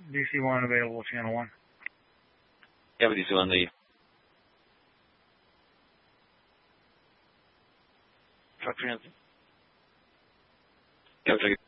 DC-1 available, channel 1. Yeah, with DC-1 lead. Truck transit. Capture.